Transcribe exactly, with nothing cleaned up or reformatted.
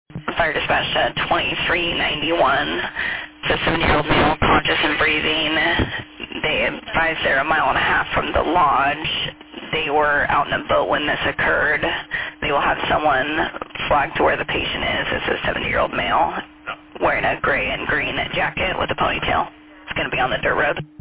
Fire dispatch at twenty-three ninety-one. It's a seventy-year-old male, conscious and breathing. They advised they're a mile and a half from the lodge. They were out in a boat when this occurred. They will have someone flag to where the patient is. It's a seventy-year-old male wearing a gray and green jacket with a ponytail. It's going to be on the dirt road.